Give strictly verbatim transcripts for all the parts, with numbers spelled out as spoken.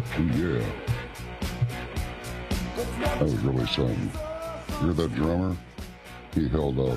Ooh, yeah. That was really something. You're that drummer? He held up.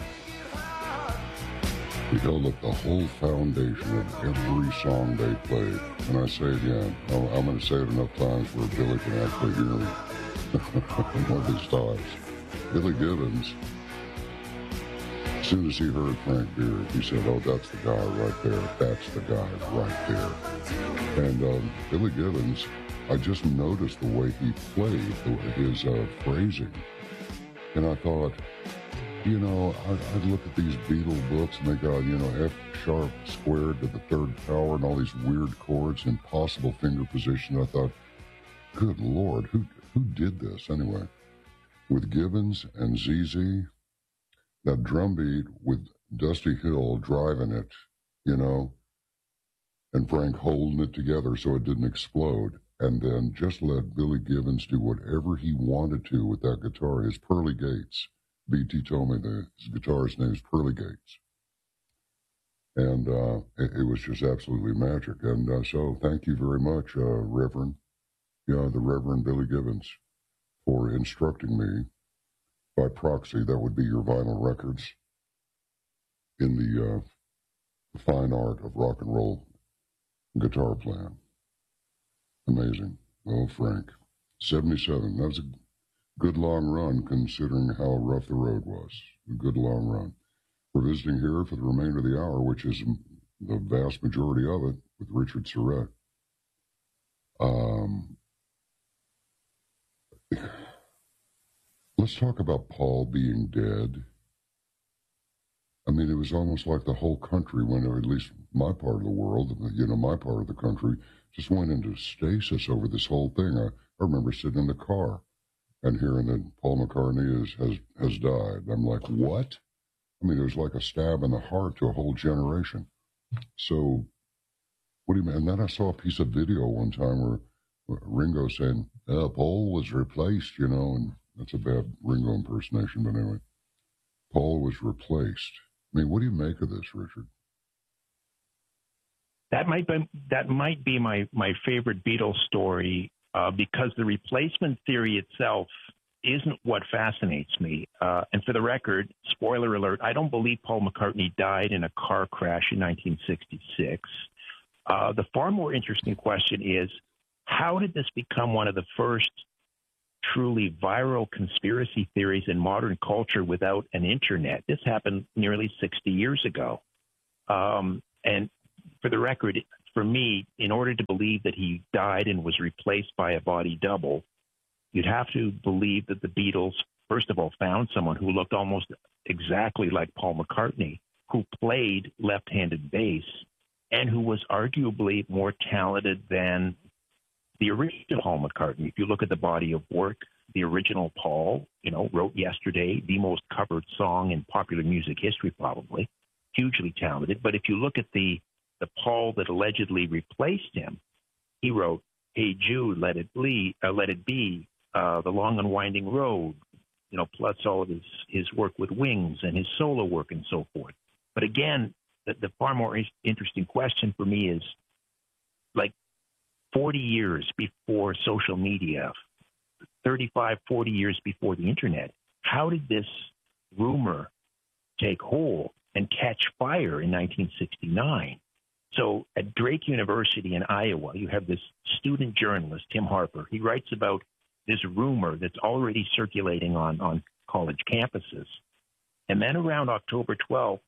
He held up the whole foundation of every song they played. And I say again, I'm, I'm going to say it enough times where Billy can actually hear me. One of his stops. Billy Gibbons. As soon as he heard Frank Beard, he said, oh, that's the guy right there. That's the guy right there. And um, Billy Gibbons, I just noticed the way he played, his uh, phrasing. And I thought, you know, I'd, I'd look at these Beatle books and they got, you know, F sharp squared to the third power and all these weird chords, impossible finger position. I thought, good Lord, who who did this anyway? With Gibbons and Z Z, that drum beat with Dusty Hill driving it, you know, and Frank holding it together so it didn't explode. And then just let Billy Gibbons do whatever he wanted to with that guitar. His Pearly Gates. B T told me that his guitarist's name is Pearly Gates. And uh, it, it was just absolutely magic. And uh, so thank you very much, uh, Reverend, yeah, the Reverend Billy Gibbons, for instructing me by proxy. That would be your vinyl records in the uh, fine art of rock and roll guitar playing. Amazing. Oh, Frank. seventy-seven. That was a good long run considering how rough the road was. A good long run. We're visiting here for the remainder of the hour, which is the vast majority of it, with Richard Surrett. Um, let's talk about Paul being dead. I mean, it was almost like the whole country went, or at least my part of the world, you know, my part of the country, just went into stasis over this whole thing. I, I remember sitting in the car and hearing that Paul McCartney is, has, has died. I'm like, what? I mean, it was like a stab in the heart to a whole generation. So, what do you mean? And then I saw a piece of video one time where, where Ringo saying, uh, Paul was replaced, you know, and that's a bad Ringo impersonation, but anyway, Paul was replaced. I mean, what do you make of this, Richard? That might be that might be my, my favorite Beatles story uh, because the replacement theory itself isn't what fascinates me. Uh, and for the record, spoiler alert, I don't believe Paul McCartney died in a car crash in nineteen sixty-six. Uh, the far more interesting question is, how did this become one of the first truly viral conspiracy theories in modern culture without an internet? This happened nearly sixty years ago. Um, and for the record, for me, in order to believe that he died and was replaced by a body double, you'd have to believe that the Beatles, first of all, found someone who looked almost exactly like Paul McCartney, who played left-handed bass, and who was arguably more talented than the original Paul McCartney. If you look at the body of work, the original Paul, you know, wrote Yesterday, the most covered song in popular music history, probably, hugely talented. But if you look at the the Paul that allegedly replaced him, he wrote, Hey Jude, Let It Be, uh, Let It Be, uh, The Long and Winding Road, you know, plus all of his, his work with Wings and his solo work and so forth. But again, the, the far more interesting question for me is, like, forty years before social media, thirty-five, forty years before the internet, how did this rumor take hold and catch fire in nineteen sixty-nine? So at Drake University in Iowa, you have this student journalist, Tim Harper. He writes about this rumor that's already circulating on, on college campuses. And then around October twelfth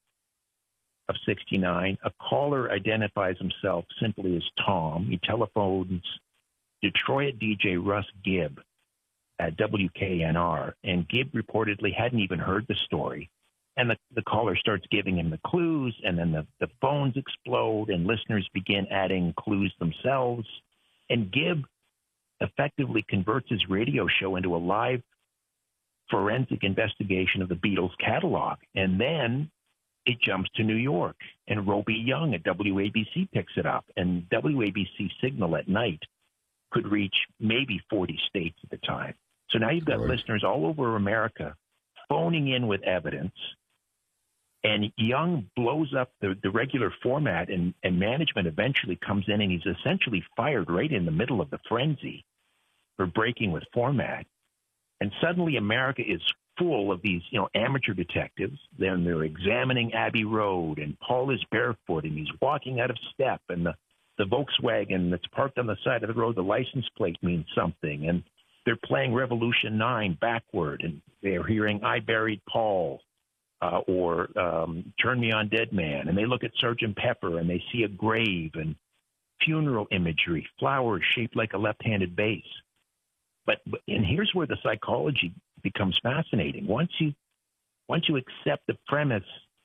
of sixty-nine, a caller identifies himself simply as Tom. He telephones Detroit D J Russ Gibb at W K N R, and Gibb reportedly hadn't even heard the story. And the, the caller starts giving him the clues, and then the, the phones explode, and listeners begin adding clues themselves. And Gibb effectively converts his radio show into a live forensic investigation of the Beatles' catalog. And then it jumps to New York, and Roby Young at W A B C picks it up. And W A B C signal at night could reach maybe forty states at the time. So now you've got Right. listeners all over America phoning in with evidence. And Young blows up the, the regular format, and, and management eventually comes in, and he's essentially fired right in the middle of the frenzy for breaking with format. And suddenly America is full of these, you know, amateur detectives. Then they're examining Abbey Road, and Paul is barefoot, and he's walking out of step, and the, the Volkswagen that's parked on the side of the road, the license plate means something. And they're playing Revolution nine backward, and they're hearing I Buried Paul. Uh, or um, Turn Me On Dead Man, and they look at Sergeant Pepper and they see a grave and funeral imagery, flowers shaped like a left-handed bass. But, but and here's where the psychology becomes fascinating. Once you once you accept the premise,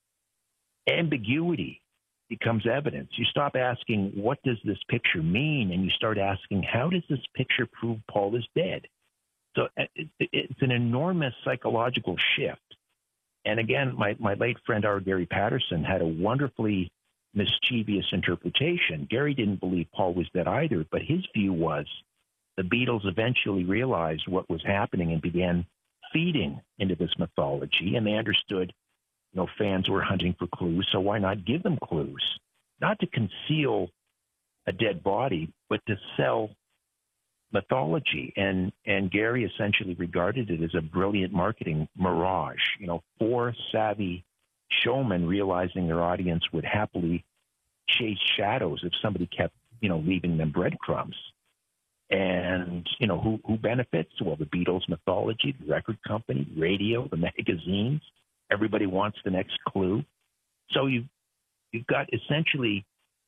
ambiguity becomes evidence. You stop asking, what does this picture mean? And you start asking, how does this picture prove Paul is dead? So it, it, it's an enormous psychological shift. And again, my, my late friend, R. Gary Patterson, had a wonderfully mischievous interpretation. Gary didn't believe Paul was dead either, but his view was the Beatles eventually realized what was happening and began feeding into this mythology, and they understood, you know, fans were hunting for clues, so why not give them clues? Not to conceal a dead body, but to sell mythology. And and Gary essentially regarded it as a brilliant marketing mirage. You know, four savvy showmen realizing their audience would happily chase shadows if somebody kept, you know, leaving them breadcrumbs. And, you know, who, who benefits? Well, the Beatles mythology, the record company, radio, the magazines. Everybody wants the next clue. So you've, you've got essentially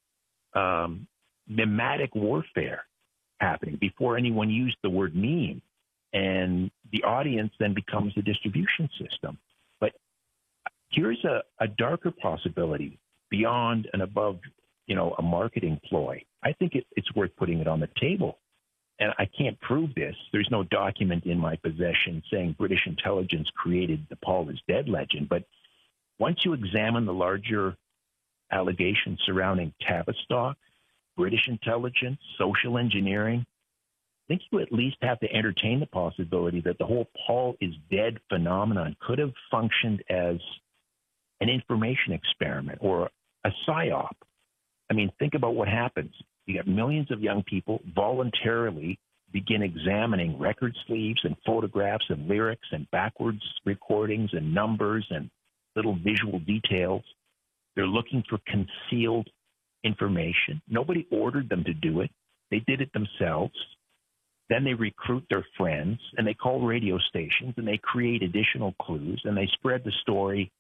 um, mimetic warfare happening before anyone used the word meme, and the audience then becomes the distribution system. But here's a, a darker possibility beyond and above, you know, a marketing ploy. I think it, it's worth putting it on the table. And I can't prove this. There's no document in my possession saying British intelligence created the Paul is dead legend. But once you examine the larger allegations surrounding Tavistock, British intelligence, social engineering, I think you at least have to entertain the possibility that the whole Paul is dead phenomenon could have functioned as an information experiment or a psyop. I mean, think about what happens. You got millions of young people voluntarily begin examining record sleeves and photographs and lyrics and backwards recordings and numbers and little visual details. They're looking for concealed information. Nobody ordered them to do it. They did it themselves. Then they recruit their friends, and they call radio stations, and they create additional clues, and they spread the story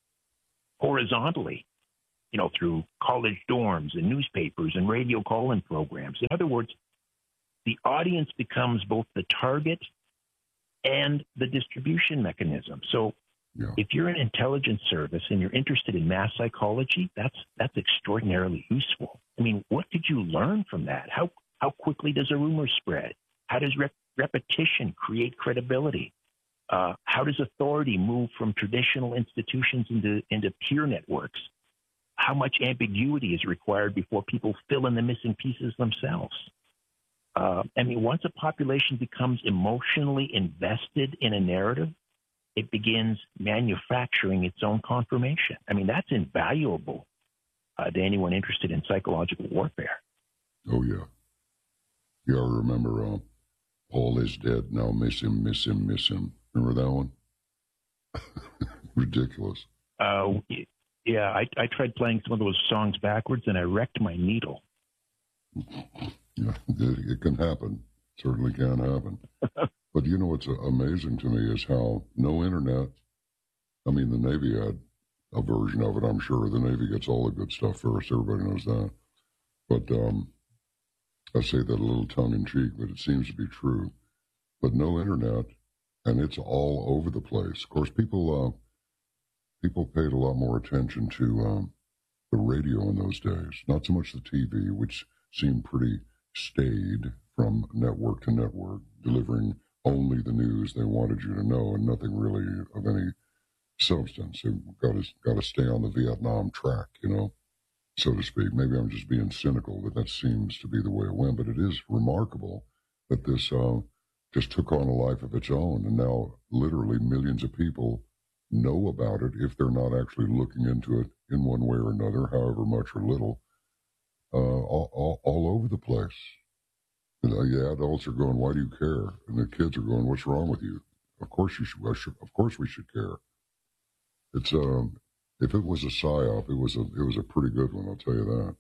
horizontally, you know, through college dorms and newspapers and radio call-in programs. In other words, the audience becomes both the target and the distribution mechanism. So yeah. If you're an intelligence service and you're interested in mass psychology, that's that's extraordinarily useful. I mean, what did you learn from that? How how quickly does a rumor spread? How does rep- repetition create credibility? Uh, how does authority move from traditional institutions into into peer networks? How much ambiguity is required before people fill in the missing pieces themselves? Uh, I mean, once a population becomes emotionally invested in a narrative, it begins manufacturing its own confirmation. I mean, that's invaluable uh, to anyone interested in psychological warfare. Oh, yeah. Yeah, I remember uh, Paul is dead, now miss him, miss him, miss him. Remember that one? Ridiculous. Uh, yeah, I, I tried playing some of those songs backwards, and I wrecked my needle. Yeah, it, it can happen. It certainly can happen. But you know what's amazing to me is how no internet, I mean, the Navy had a version of it, I'm sure. The Navy gets all the good stuff first. Everybody knows that. But um, I say that a little tongue-in-cheek, but it seems to be true. But no internet, and it's all over the place. Of course, people uh, people paid a lot more attention to um, the radio in those days. Not so much the T V, which seemed pretty staid from network to network, delivering only the news they wanted you to know and nothing really of any substance. You've got to, got to stay on the Vietnam track, you know, so to speak. Maybe I'm just being cynical, but that seems to be the way it went. But it is remarkable that this uh, just took on a life of its own, and now literally millions of people know about it if they're not actually looking into it in one way or another, however much or little, uh, all, all, all over the place. You know, yeah, adults are going, "Why do you care?" And the kids are going, "What's wrong with you?" Of course you should. should of course we should care. It's um, if it was a psyop, it was a it was a pretty good one. I'll tell you that.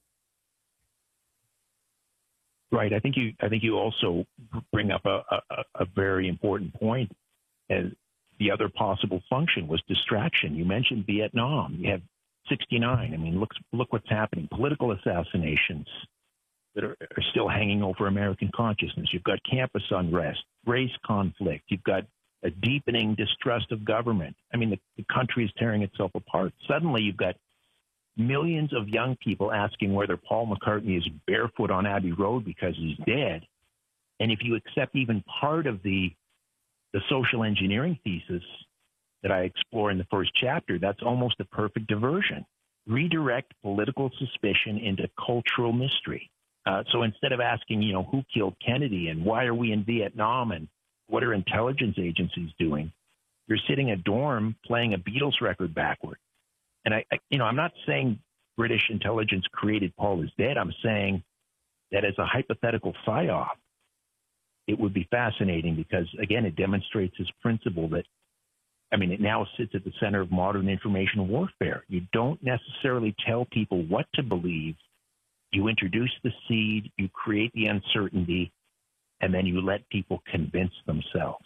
Right. I think you. I think you also bring up a, a, a very important point. As the other possible function was distraction. You mentioned Vietnam. You have sixty-nine. I mean, look look what's happening. Political assassinations that are, are still hanging over American consciousness. You've got campus unrest, race conflict. You've got a deepening distrust of government. I mean, the, the country is tearing itself apart. Suddenly, you've got millions of young people asking whether Paul McCartney is barefoot on Abbey Road because he's dead. And if you accept even part of the the social engineering thesis that I explore in the first chapter, that's almost a perfect diversion. Redirect political suspicion into cultural mystery. Uh, so instead of asking, you know, who killed Kennedy and why are we in Vietnam and what are intelligence agencies doing, you're sitting in a dorm playing a Beatles record backward. And I, I, you know, I'm not saying British intelligence created Paul is dead. I'm saying that as a hypothetical psyop, it would be fascinating because, again, it demonstrates this principle that, I mean, it now sits at the center of modern information warfare. You don't necessarily tell people what to believe. You introduce the seed, you create the uncertainty, and then you let people convince themselves.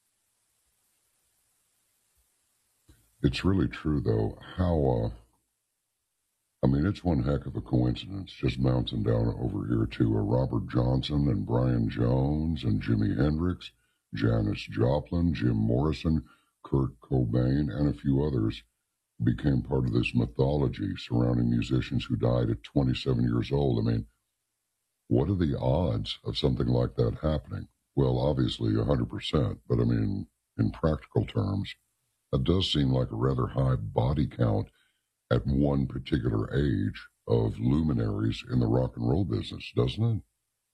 It's really true, though, how, uh, I mean, it's one heck of a coincidence, just mounting down over here to uh, Robert Johnson and Brian Jones and Jimi Hendrix, Janis Joplin, Jim Morrison, Kurt Cobain, and a few others became part of this mythology surrounding musicians who died at twenty-seven years old. I mean, what are the odds of something like that happening? Well, obviously one hundred percent, but I mean, in practical terms, that does seem like a rather high body count at one particular age of luminaries in the rock and roll business, doesn't it?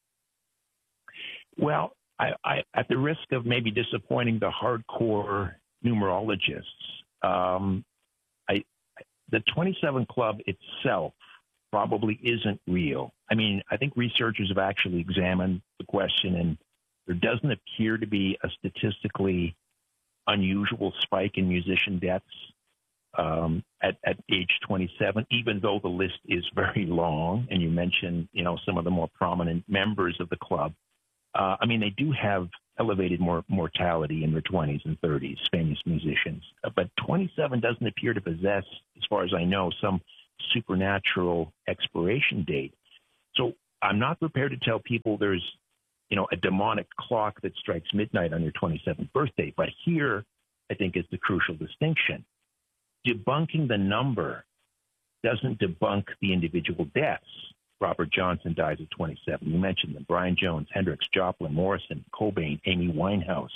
Well, I, I, at the risk of maybe disappointing the hardcore numerologists, um, I, the twenty-seven Club itself probably isn't real. I mean, I think researchers have actually examined the question, and there doesn't appear to be a statistically unusual spike in musician deaths um, at, at age twenty-seven, even though the list is very long. And you mentioned, you know, some of the more prominent members of the club. Uh, I mean, they do have elevated more mortality in their twenties and thirties, famous musicians. Uh, but twenty-seven doesn't appear to possess, as far as I know, some supernatural expiration date. So I'm not prepared to tell people there's, you know, a demonic clock that strikes midnight on your twenty-seventh birthday. But here, I think, is the crucial distinction. Debunking the number doesn't debunk the individual deaths. Robert Johnson dies at twenty-seven. You mentioned them. Brian Jones, Hendrix, Joplin, Morrison, Cobain, Amy Winehouse.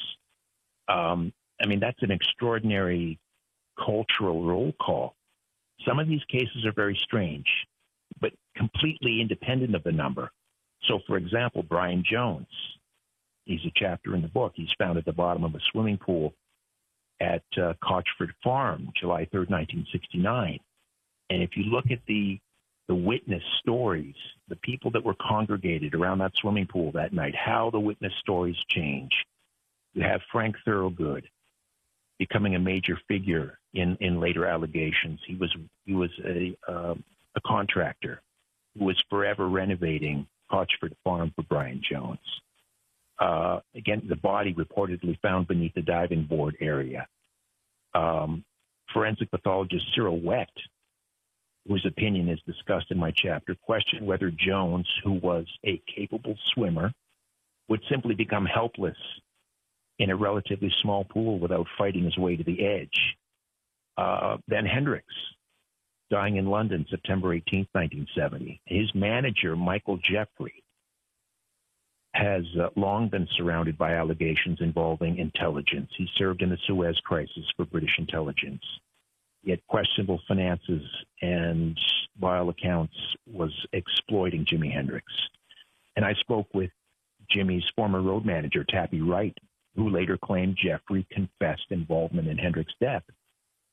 Um, I mean, that's an extraordinary cultural roll call. Some of these cases are very strange, but completely independent of the number. So, for example, Brian Jones, he's a chapter in the book. He's found at the bottom of a swimming pool at uh, Cochford Farm, July third, nineteen sixty-nine. And if you look at the the witness stories, the people that were congregated around that swimming pool that night, how the witness stories change. You have Frank Thorogood becoming a major figure in, in later allegations. He was he was a uh, a contractor who was forever renovating Cochford Farm for Brian Jones. Uh, again, the body reportedly found beneath the diving board area. Um, forensic pathologist Cyril Wecht, whose opinion is discussed in my chapter, questioned whether Jones, who was a capable swimmer, would simply become helpless in a relatively small pool without fighting his way to the edge. Uh, then Hendrix, dying in London, September eighteenth, nineteen seventy. His manager, Michael Jeffrey, has uh, long been surrounded by allegations involving intelligence. He served in the Suez Crisis for British intelligence. He had questionable finances and, by all accounts, was exploiting Jimi Hendrix. And I spoke with Jimmy's former road manager, Tappy Wright, who later claimed Jeffrey confessed involvement in Hendrix's death.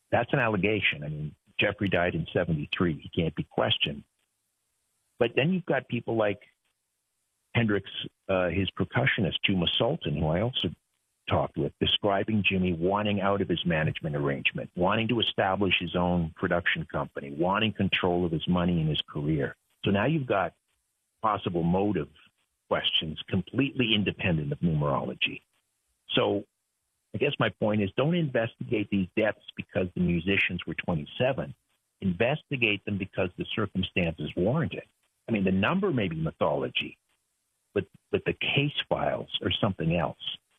That's an allegation. I mean, Jeffrey died in seventy-three. He can't be questioned. But then you've got people like Hendrix, uh, his percussionist, Juma Sultan, who I also talked with, describing Jimmy wanting out of his management arrangement, wanting to establish his own production company, wanting control of his money and his career. So now you've got possible motive questions completely independent of numerology. So I guess my point is, don't investigate these deaths because the musicians were twenty-seven. Investigate them because the circumstances warrant it. I mean, the number may be mythology, but, but the case files are something else.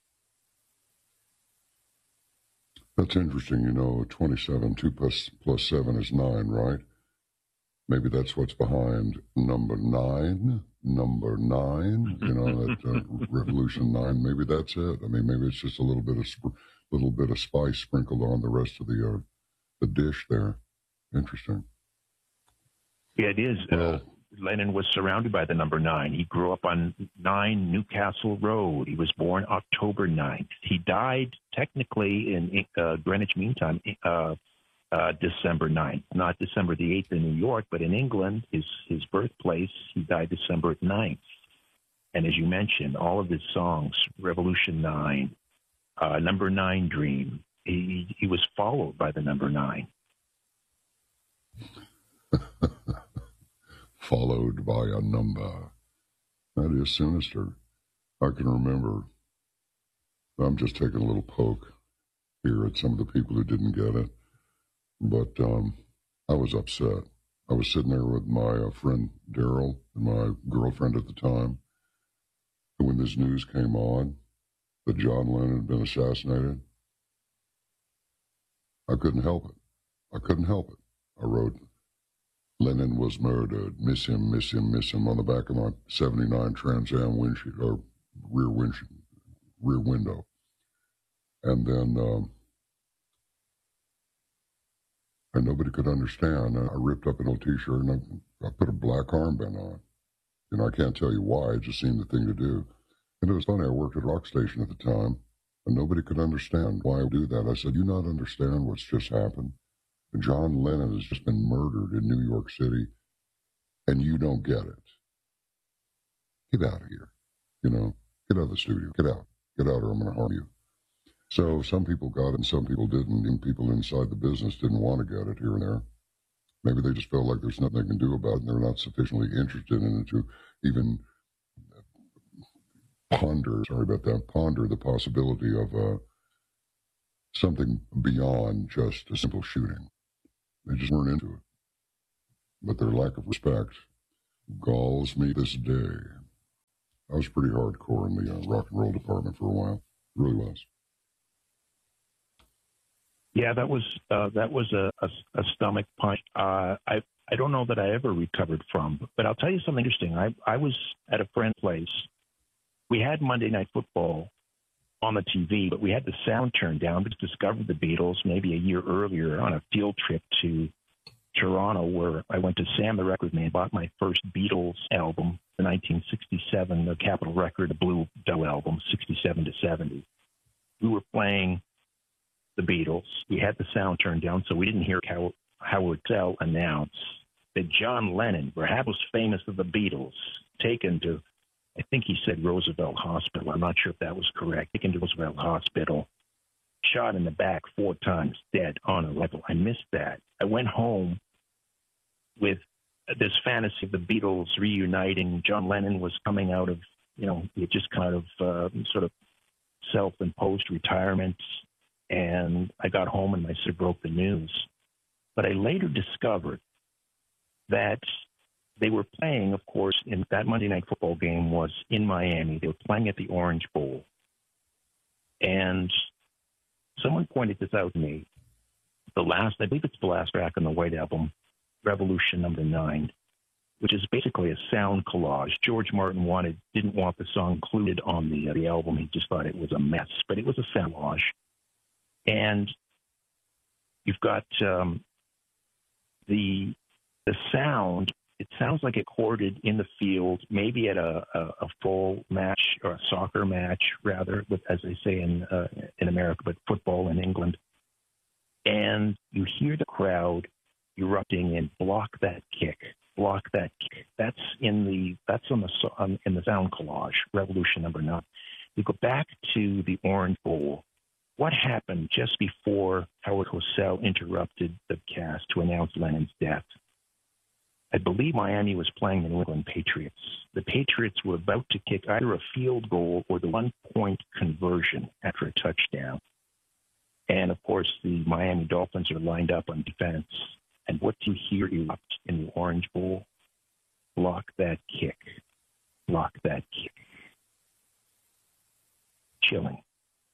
That's interesting. You know, twenty-seven, two plus, plus seven is nine, right? Maybe that's what's behind number nine, number nine, you know, that uh, Revolution nine. Maybe that's it. I mean, maybe it's just a little bit of sp- little bit of spice sprinkled on the rest of the uh, the dish there. Interesting. Yeah, it is. Well, uh, Lennon was surrounded by the number nine. He grew up on nine Newcastle Road. He was born October ninth. He died technically in uh, Greenwich Mean Time, uh, uh, December ninth, not December the eighth in New York, but in England, his, his birthplace, he died December ninth. And as you mentioned, all of his songs, Revolution nine, uh, Number nine Dream, he, he was followed by the number nine. Followed by a number. That is sinister. I can remember, I'm just taking a little poke here at some of the people who didn't get it, but um, I was upset. I was sitting there with my uh, friend Daryl and my girlfriend at the time, and when this news came on that John Lennon had been assassinated, I couldn't help it. I couldn't help it. I wrote, Lennon was murdered. Miss him, miss him, miss him on the back of my seventy-nine Trans Am windshield, or rear windshield, rear window. And then, um, and nobody could understand. I ripped up an old T-shirt and I, I put a black armband on. You know, I can't tell you why. It just seemed the thing to do. And it was funny. I worked at a rock station at the time, and nobody could understand why I would do that. I said, "You not understand what's just happened? John Lennon has just been murdered in New York City, and you don't get it. Get out of here. You know, get out of the studio. Get out. Get out or I'm going to harm you." So some people got it and some people didn't, and people inside the business didn't want to get it here and there. Maybe they just felt like there's nothing they can do about it, and they're not sufficiently interested in it to even ponder, sorry about that, ponder the possibility of uh, something beyond just a simple shooting. They just weren't into it. But their lack of respect galls me this day. I was pretty hardcore in the uh, rock and roll department for a while. It really was. Yeah, that was uh, that was a, a, a stomach punch. Uh, I I don't know that I ever recovered from, but I'll tell you something interesting. I I was at a friend's place. We had Monday Night Football on the T V, but we had the sound turned down. We discovered the Beatles maybe a year earlier on a field trip to Toronto, where I went to Sam the Record Man, bought my first Beatles album, the nineteen sixty-seven the Capitol Record, the Blue Double album, sixty-seven to seventy. We were playing the Beatles. We had the sound turned down, so we didn't hear How- Howard Zell announce that John Lennon, perhaps most famous of the Beatles, taken to, I think he said Roosevelt Hospital. I'm not sure if that was correct. Taken to Roosevelt Hospital, shot in the back four times, dead on a level. I missed that. I went home with this fantasy of the Beatles reuniting. John Lennon was coming out of, you know, he had just kind of uh, sort of self-imposed retirement. And I got home and my sister broke the news. But I later discovered that they were playing, of course, in that Monday Night Football game was in Miami. They were playing at the Orange Bowl. And someone pointed this out to me. The last, I believe it's the last track on the White Album, Revolution Number Nine, which is basically a sound collage. George Martin wanted, didn't want the song included on the uh, the album. He just thought it was a mess, but it was a sound collage. And you've got um, the the sound. It sounds like it recorded in the field, maybe at a, a, a full match or a soccer match, rather, with, as they say in uh, in America, but football in England. And you hear the crowd erupting in "Block That Kick, Block That Kick." That's in the that's on the on, in the sound collage, Revolution Number Nine. We go back to the Orange Bowl. What happened just before Howard Cosell interrupted the cast to announce Lennon's death? I believe Miami was playing the New England Patriots. The Patriots were about to kick either a field goal or the one-point conversion after a touchdown. And, of course, the Miami Dolphins are lined up on defense. And what do you hear erupt in the Orange Bowl? Block that kick. Block that kick. Chilling.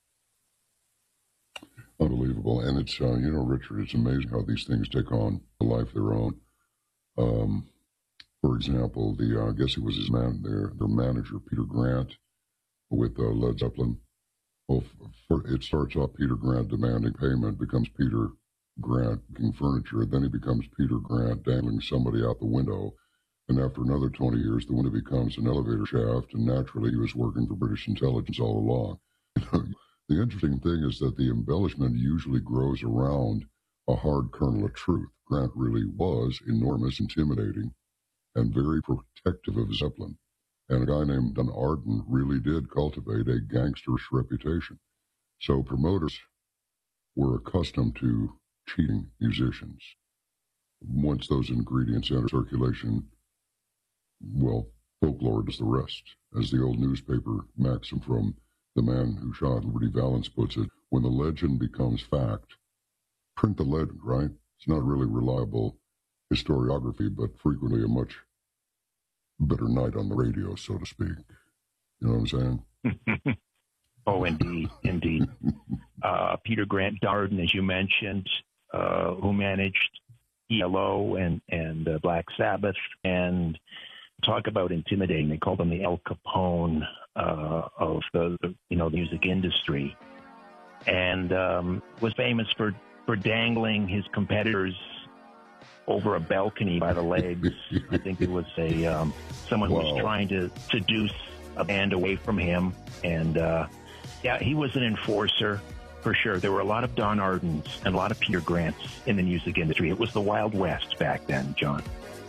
Unbelievable. And it's, uh, you know, Richard, it's amazing how these things take on a life of their own. Um, for example, the uh, I guess it was his man, their their manager, Peter Grant, with uh, Led Zeppelin. Well, for, it starts off Peter Grant demanding payment, becomes Peter Grant making furniture, then he becomes Peter Grant dangling somebody out the window, and after another twenty years, the window becomes an elevator shaft, and naturally, he was working for British intelligence all along. The interesting thing is that the embellishment usually grows around a hard kernel of truth. Grant really was enormous, intimidating, and very protective of Zeppelin. And a guy named Don Arden really did cultivate a gangsterish reputation. So promoters were accustomed to cheating musicians. Once those ingredients enter circulation, well, folklore does the rest. As the old newspaper maxim from the man who shot Liberty Valance puts it, when the legend becomes fact, print the legend, right? It's not really reliable historiography, but frequently a much better night on the radio, so to speak. You know what I'm saying? Oh, indeed, indeed. uh, Peter Grant Darden, as you mentioned, uh, who managed E L O and, and uh, Black Sabbath, and talk about intimidating. They called him the Al Capone uh, of the, the, you know, the music industry, and um, was famous for for dangling his competitors over a balcony by the legs. I think it was a um, someone wow. who was trying to seduce a band away from him. And, uh, yeah, he was an enforcer for sure. There were a lot of Don Ardens and a lot of Peter Grants in the music industry. It was the Wild West back then, John.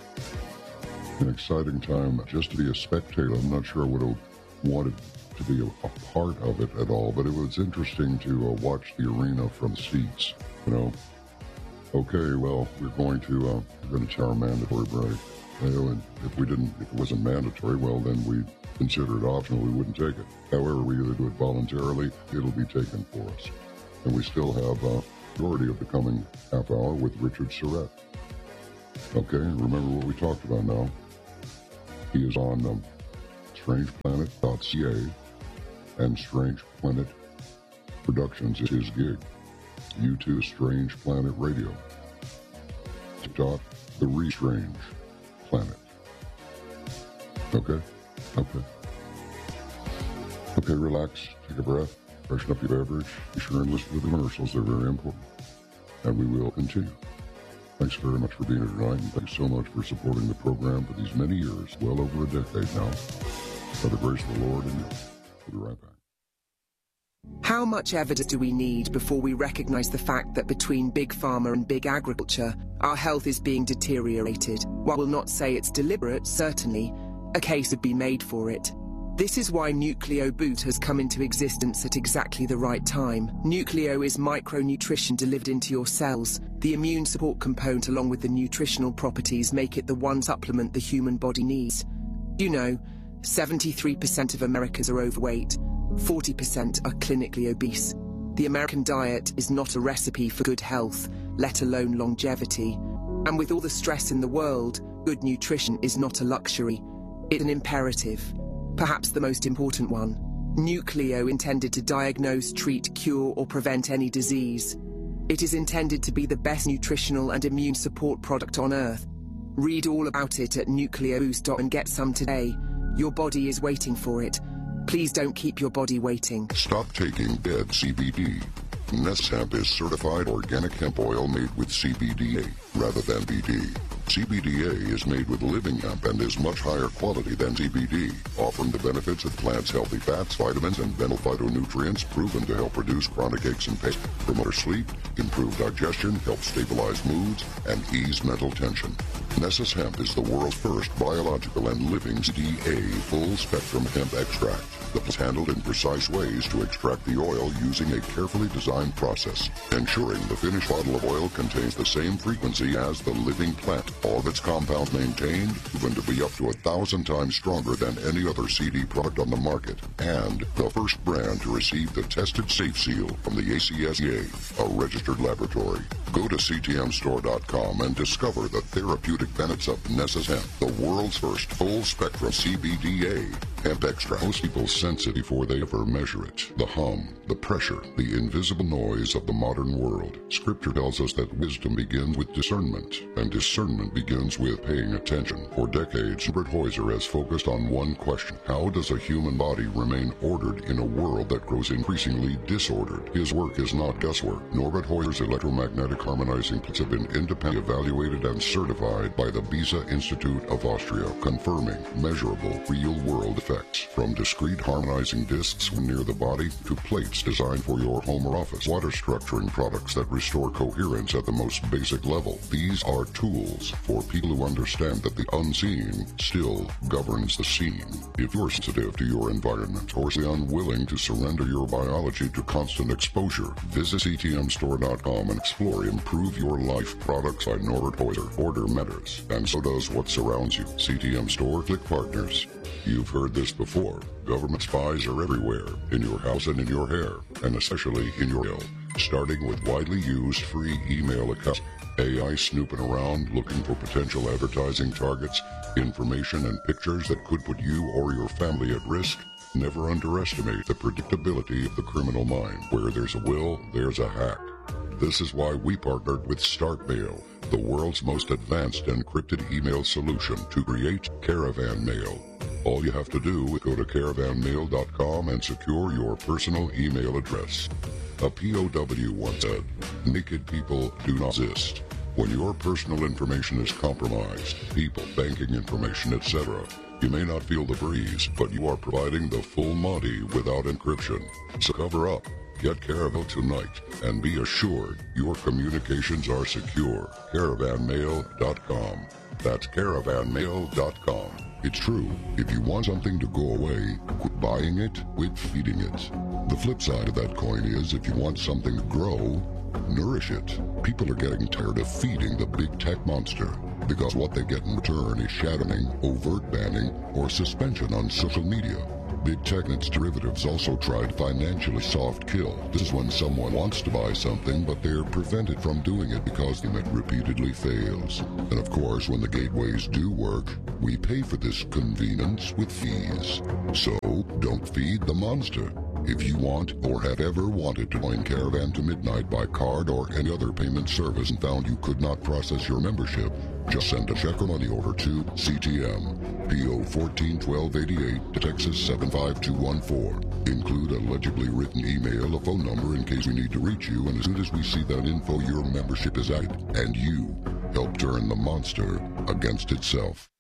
An exciting time just to be a spectator. I'm not sure I would have wanted to be a, a part of it at all, but it was interesting to uh, watch the arena from the seats. You know, okay, well, we're going to uh, we're going to take our mandatory break. You know, and if we didn't, if it wasn't mandatory, well, then we consider it optional. We wouldn't take it. However, we either do it voluntarily, it'll be taken for us. And we still have a uh, majority of the coming half hour with Richard Surrett. Okay, remember what we talked about now. He is on um, strange planet dot c a, and Strange Planet Productions is his gig. YouTube Strange Planet Radio. TikTok, The Re-Strange Planet. Okay? Okay. Okay, relax, take a breath, freshen up your beverage, be sure and listen to the commercials, they're very important. And we will continue. Thanks very much for being here tonight, and thanks so much for supporting the program for these many years, well over a decade now. By the grace of the Lord and you. We'll be right back. How much evidence do we need before we recognize the fact that between big pharma and big agriculture, our health is being deteriorated? While we'll not say it's deliberate, certainly, a case would be made for it. This is why NucleoBoost has come into existence at exactly the right time. Nucleo is micronutrition delivered into your cells. The immune support component along with the nutritional properties make it the one supplement the human body needs. You know, seventy-three percent of Americans are overweight. forty percent are clinically obese. The American diet is not a recipe for good health, let alone longevity. And with all the stress in the world, good nutrition is not a luxury. It's an imperative. Perhaps the most important one. Nucleo intended to diagnose, treat, cure, or prevent any disease. It is intended to be the best nutritional and immune support product on Earth. Read all about it at nucleo boost dot com and get some today. Your body is waiting for it. Please don't keep your body waiting. Stop taking dead C B D. Nest Hemp is certified organic hemp oil made with C B D rather than B D. C B D A is made with living hemp and is much higher quality than C B D, offering the benefits of plants' healthy fats, vitamins, and beneficial phytonutrients proven to help reduce chronic aches and pains, promote sleep, improve digestion, help stabilize moods, and ease mental tension. Nessus Hemp is the world's first biological and living C B D A full-spectrum hemp extract that is handled in precise ways to extract the oil using a carefully designed process, ensuring the finished bottle of oil contains the same frequency as the living plant. All of its compounds maintained, proven to be up to a thousand times stronger than any other C D product on the market, and the first brand to receive the tested safe seal from the A C S E A, a registered laboratory. Go to C T M store dot com and discover the therapeutic benefits of Nessus Hemp, the world's first full-spectrum C B D A hemp extract. Most people sense it before they ever measure it. The hum, the pressure, the invisible noise of the modern world. Scripture tells us that wisdom begins with discernment, and discernment begins with paying attention. For decades, Norbert Heuser has focused on one question: how does a human body remain ordered in a world that grows increasingly disordered? His work is not guesswork. Norbert Heuser's electromagnetic harmonizing plates have been independently evaluated and certified by the Beza Institute of Austria, confirming measurable real-world effects, from discrete harmonizing discs near the body to plates designed for your home or office, water structuring products that restore coherence at the most basic level. These are tools for people who understand that the unseen still governs the seen. If you're sensitive to your environment or unwilling to surrender your biology to constant exposure, visit C T M store dot com and explore Improve Your Life products by Norbert Heuser. Order matters, and so does what surrounds you. C T M Store, click partners. You've heard this before. Government spies are everywhere, in your house and in your hair, and especially in your mail, starting with widely used free email accounts. A I snooping around looking for potential advertising targets, information and pictures that could put you or your family at risk. Never underestimate the predictability of the criminal mind. Where there's a will, there's a hack. This is why we partnered with StartMail, the world's most advanced encrypted email solution, to create Caravan Mail. All you have to do is go to caravan mail dot com and secure your personal email address. A P O W once said, "Naked people do not exist." When your personal information is compromised, people, banking information, et cetera, you may not feel the breeze, but you are providing the full Monty without encryption. So cover up. Get Caravan tonight and be assured your communications are secure. caravan mail dot com. That's caravan mail dot com. It's true, if you want something to go away, quit buying it, quit feeding it. The flip side of that coin is, if you want something to grow, nourish it. People are getting tired of feeding the big tech monster, because what they get in return is shadowing, overt banning, or suspension on social media. Big tech and its derivatives also tried financially soft kill. This is when someone wants to buy something, but they're prevented from doing it because it repeatedly fails. And of course, when the gateways do work, we pay for this convenience with fees. So, don't feed the monster. If you want or have ever wanted to join Caravan to Midnight by card or any other payment service and found you could not process your membership, just send a check or money order to C T M, P O fourteen twelve eighty-eight to Texas seven five two one four. Include a legibly written email, a phone number in case we need to reach you, and as soon as we see that info, your membership is added, and you help turn the monster against itself.